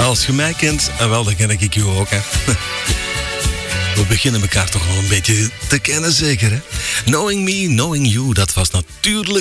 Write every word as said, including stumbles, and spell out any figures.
als je mij kent, ah, wel, dan ken ik jou ook, hè. We beginnen elkaar toch wel een beetje te kennen, zeker, hè? Knowing Me, Knowing You, dat was natuurlijk